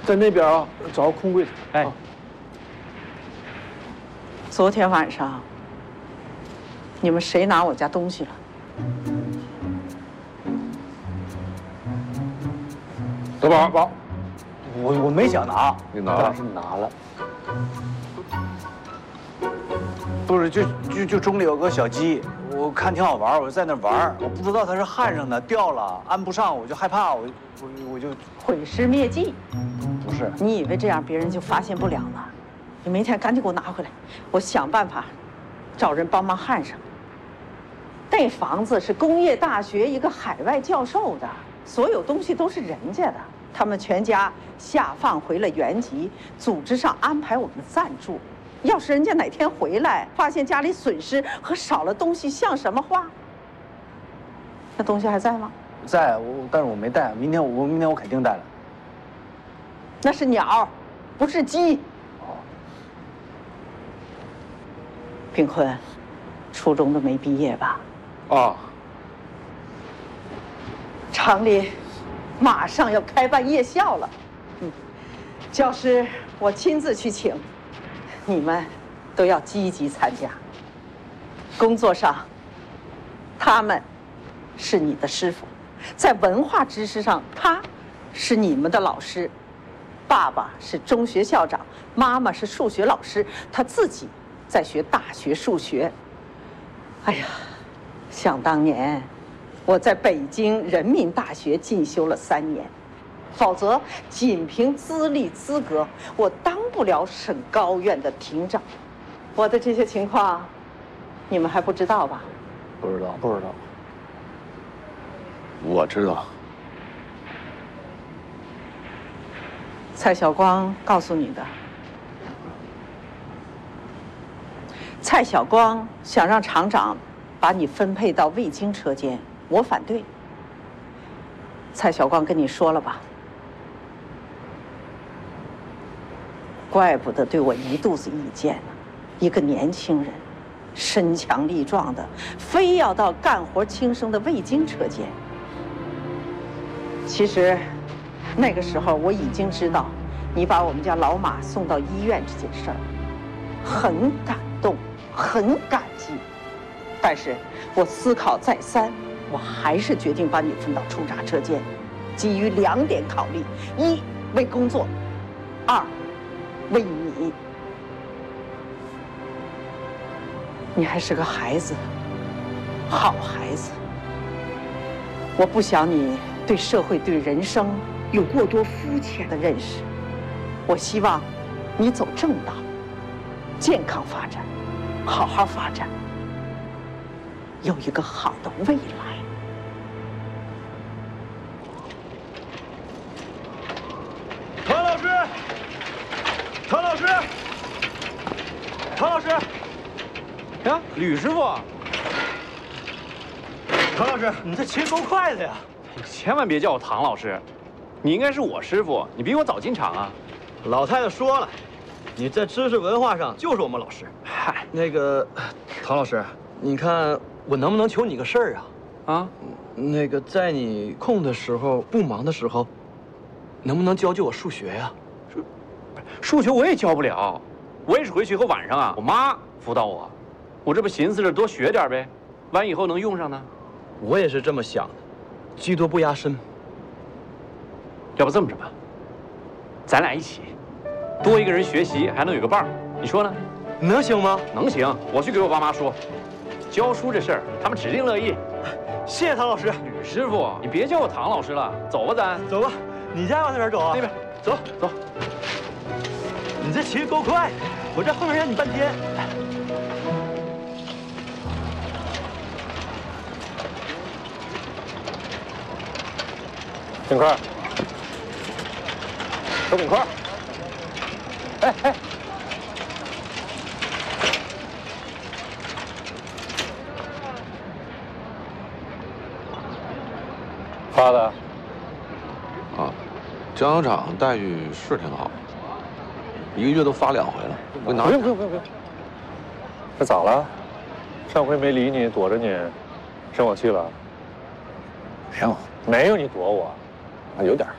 在那边啊，找个空柜子。 哎， 昨天晚上，你们谁拿我家东西了？ 德宝， 我没想拿， 你拿了？ 是拿了。不是，就中里有个小鸡，我看挺好玩，我就在那玩，我不知道它是焊上的，掉了安不上，我就害怕，我就毁尸灭迹。 不是。 你以为这样别人就发现不了了？你明天赶紧给我拿回来，我想办法找人帮忙焊上。那房子是工业大学一个海外教授的，所有东西都是人家的，他们全家下放回了原籍，组织上安排我们暂住。要是人家哪天回来，发现家里损失和少了东西，像什么话？那东西还在吗？ 在，但是我没带，明天我肯定带了。 那是鸟，不是鸡。 哦。 炳坤，初中都没毕业吧？ 啊。 厂里马上要开办夜校了，教师我亲自去请，你们都要积极参加。工作上，他们是你的师傅，在文化知识上，他是你们的老师。爸爸是中学校长，妈妈是数学老师，他自己在学大学数学。哎呀，想当年，我在北京人民大学进修了3年，否则仅凭资历资格，我当不了省高院的庭长。我的这些情况，你们还不知道吧？ 不知道。 我知道。 蔡晓光告诉你的。蔡晓光想让厂长把你分配到卫京车间，我反对。蔡晓光跟你说了吧？怪不得对我一肚子意见呢。一个年轻人，身强力壮的，非要到干活轻生的卫京车间。其实，那个时候我已经知道，你把我们家老马送到医院这件事儿，很感动，很感激。但是我思考再三，我还是决定把你分到出闸车间，基于2点考虑：一，为工作；二，为你。你还是个孩子，好孩子。我不想你对社会、对人生有过多肤浅的认识。我希望你走正道，健康发展，好好发展，有一个好的未来。 唐老师，唐老师，唐老师。 呀，吕师傅， 唐老师，你这骑得够快的呀！ 你千万别叫我唐老师，你应该是我师傅，你比我早进厂啊。 老太太说了，你在知识文化上就是我们老师。 嗨， 那个，唐老师，你看我能不能求你个事儿啊？ 啊， 那个在你空的时候、不忙的时候，能不能教我数学呀？ 数学我也教不了，我也是回去以后晚上啊，我妈辅导我。我这不寻思着多学点呗，万一以后能用上呢。 我也是这么想的，技多不压身。 要不这么着吧，咱俩一起，多一个人学习还能有个伴儿，你说呢？ 能行吗？ 能行，我去给我爸妈说，教书这事儿他们指定乐意。 谢谢唐老师。 吕师傅，你别叫我唐老师了，走吧咱。 走吧，你家往那边走啊？ 那边， 走走。你这骑得够快，我这后面让你半天。 饼块，手饼块。哎，发的。 啊，江校长待遇是挺好，一个月都发2回了。我拿。 不用。这咋了？上回没理你，躲着你，生我气了？ 没有， 没有你躲我。 啊，有点儿。